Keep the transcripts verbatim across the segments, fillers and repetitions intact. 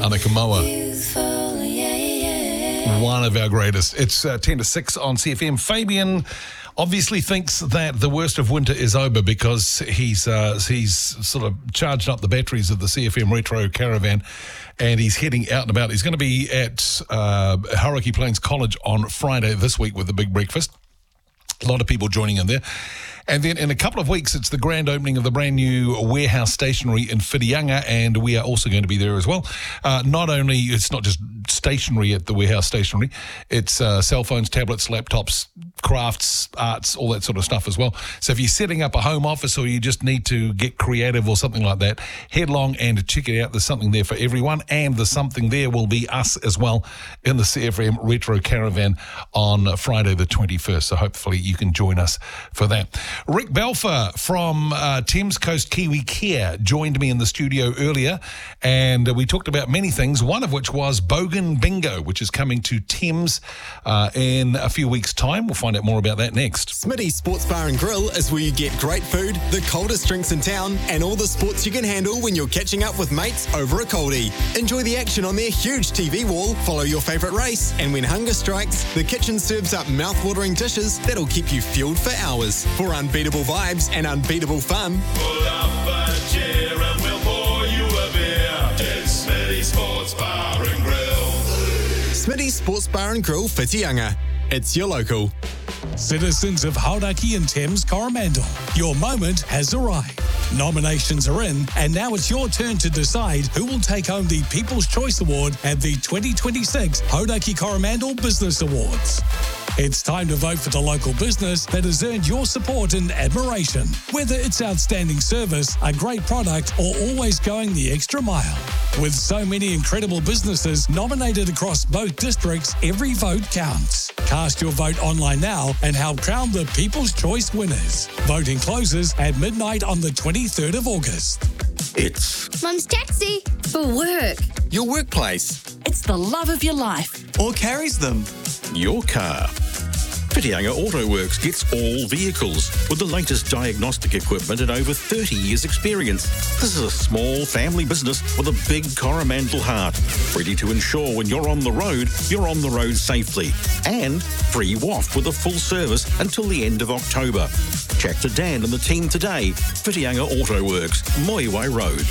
Annika Moa. One of our greatest. It's uh, ten to six on C F M. Fabian obviously thinks that the worst of winter is over because he's uh, he's sort of charged up the batteries of the C F M Retro Caravan and he's heading out and about. He's going to be at uh, Hauraki Plains College on Friday this week with the big breakfast. A lot of people joining in there. And then in a couple of weeks, it's the grand opening of the brand new warehouse stationery in Whitianga, and we are also going to be there as well. Uh, not only, it's not just stationery at the warehouse stationery, it's uh, cell phones, tablets, laptops, crafts, arts, all that sort of stuff as well. So if you're setting up a home office or you just need to get creative or something like that, head along and check it out. There's something there for everyone, and the something there will be us as well in the C F M Retro Caravan on Friday the twenty-first. So hopefully you can join us for that. Rick Balfour from uh, Thames Coast Kiwi Care joined me in the studio earlier, and uh, we talked about many things, one of which was Bogan Bingo, which is coming to Thames uh, in a few weeks' time. We'll find out more about that next. Smitty's Sports Bar and Grill is where you get great food, the coldest drinks in town, and all the sports you can handle when you're catching up with mates over a coldie. Enjoy the action on their huge T V wall, follow your favourite race, and when hunger strikes, the kitchen serves up mouth-watering dishes that'll keep you fueled for hours. For unbeatable vibes and unbeatable fun, pull up a chair and we'll pour you a beer. It's Smitty's Sports Bar and Grill. Smitty's Sports Bar and Grill, Whitianga. It's your local. Citizens of Hauraki and Thames Coromandel, your moment has arrived. Nominations are in, and now it's your turn to decide who will take home the People's Choice Award at the twenty twenty-six Hauraki Coromandel Business Awards. It's time to vote for the local business that has earned your support and admiration. Whether it's outstanding service, a great product, or always going the extra mile. With so many incredible businesses nominated across both districts, every vote counts. Cast your vote online now and help crown the People's Choice winners. Voting closes at midnight on the twenty-third of August. It's Mum's taxi for work. Your workplace. It's the love of your life. Or carries them. your car. Whitianga Autoworks gets all vehicles with the latest diagnostic equipment and over thirty years experience. This is a small family business with a big Coromandel heart, ready to ensure when you're on the road, you're on the road safely. And free W A F with a full service until the end of October. Chat to Dan and the team today. Whitianga Autoworks, Moiwai Road.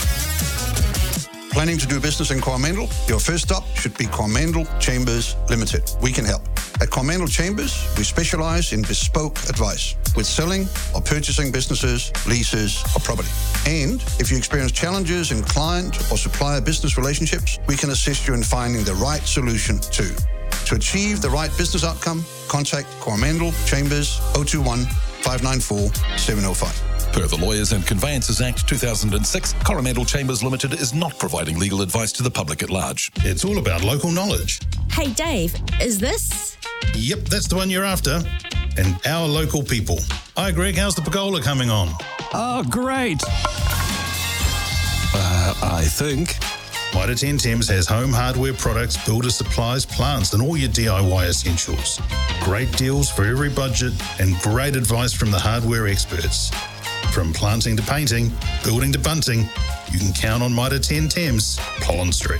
Planning to do business in Coromandel? Your first stop should be Coromandel Chambers Limited. We can help. At Coromandel Chambers, we specialise in bespoke advice with selling or purchasing businesses, leases or property. And if you experience challenges in client or supplier business relationships, we can assist you in finding the right solution too. To achieve the right business outcome, contact Coromandel Chambers oh two one, five nine four, seven oh five. Per the Lawyers and Conveyances Act two thousand six, Coromandel Chambers Limited is not providing legal advice to the public at large. It's all about local knowledge. Hey Dave, is this? Yep, that's the one you're after. And our local people. Hi Greg, how's the pergola coming on? Oh, great. Uh, I think. Mitre ten Thames has home hardware products, builder supplies, plants and all your D I Y essentials. Great deals for every budget and great advice from the hardware experts. From planting to painting, building to bunting, you can count on Mitre ten Thames, Pollen Street.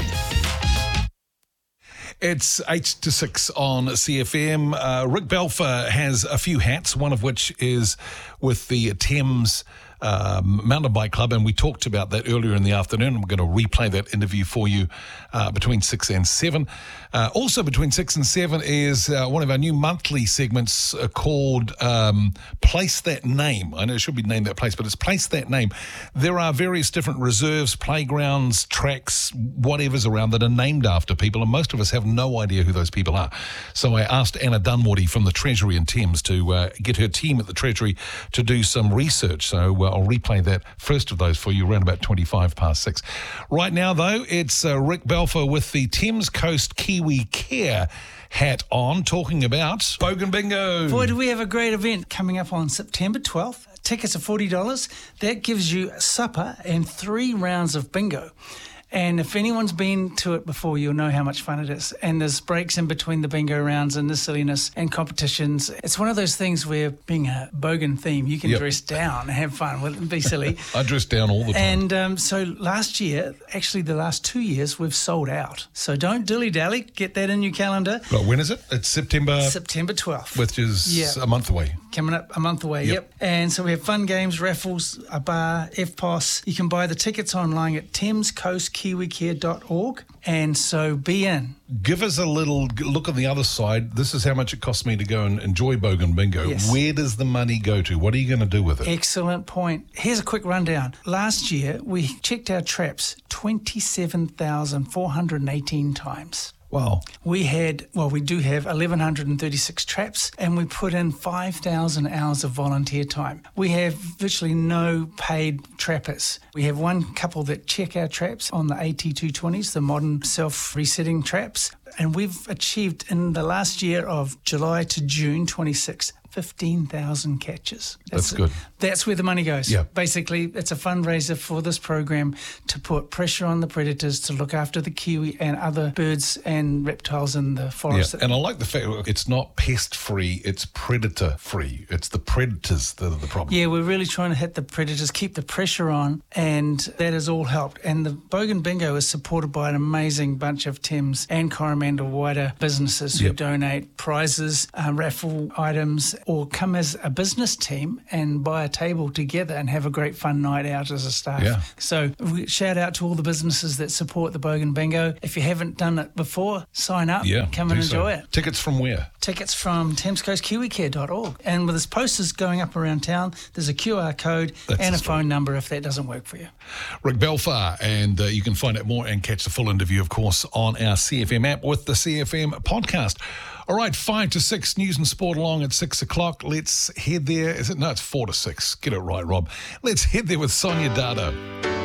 It's eight to six on C F M. Uh, Rick Balfour has a few hats, one of which is with the Thames Um, Mountain Bike Club, and we talked about that earlier in the afternoon. I'm going to replay that interview for you uh, between six and seven. Uh, also between six and seven is uh, one of our new monthly segments uh, called um, Place That Name. I know it should be named that place, but it's Place That Name. There are various different reserves, playgrounds, tracks, whatever's around that are named after people, and most of us have no idea who those people are. So I asked Anna Dunwoody from the Treasury in Thames to uh, get her team at the Treasury to do some research. So uh, I'll replay that first of those for you around about twenty-five past six. Right now, though, it's uh, Rick Balfour with the Thames Coast Kiwi Care hat on, talking about Bogan Bingo. Boy, do we have a great event coming up on September twelfth. Tickets are forty dollars. That gives you supper and three rounds of bingo. And if anyone's been to it before, you'll know how much fun it is. And there's breaks in between the bingo rounds and the silliness and competitions. It's one of those things where, being a bogan theme, you can Yep. dress down and have fun with it and be silly. I dress down all the time. And um, so last year, actually the last two years, we've sold out. So don't dilly-dally. Get that in your calendar. Right, when is it? It's September, September twelfth. which is Yeah. a month away. Coming up a month away, Yep. yep. And so we have fun games, raffles, a bar, F P O S. You can buy the tickets online at thames coast kiwi care dot org. And so be in. Give us a little g- look on the other side. This is how much it costs me to go and enjoy Bogan Bingo. Yes. Where does the money go to? What are you going to do with it? Excellent point. Here's a quick rundown. Last year, we checked our traps twenty-seven thousand four hundred eighteen times. Wow. We had, well, we do have one thousand one hundred thirty-six traps, and we put in five thousand hours of volunteer time. We have virtually no paid trappers. We have one couple that check our traps on the A T two twenties, the modern self-resetting traps, and we've achieved in the last year of July to June twenty-sixth, fifteen thousand catches. That's good. That's where the money goes. Yeah. Basically, it's a fundraiser for this program to put pressure on the predators to look after the kiwi and other birds and reptiles in the Yeah, forest. and I like the fact it's not pest-free, it's predator-free. It's the predators that are the problem. Yeah, we're really trying to hit the predators, keep the pressure on, and that has all helped. And the Bogan Bingo is supported by an amazing bunch of Thames and Coromandel wider businesses who Yep. donate prizes, um, raffle items, or come as a business team and buy a table together and have a great fun night out as a staff. Yeah. So we shout out to all the businesses that support the Bogan Bingo. If you haven't done it before, sign up, Yeah, come and do so. enjoy it. Tickets from where? Tickets from thames coast kiwi care dot org. And with this posters going up around town, there's a Q R code That's and the a story. phone number if that doesn't work for you. Rick Belfar, and uh, you can find out more and catch the full interview, of course, on our C F M app with the C F M podcast. All right, five to six, news and sport along at six o'clock. Let's head there. Is it? No, it's four to six. Get it right, Rob. Let's head there with Sonia Dado.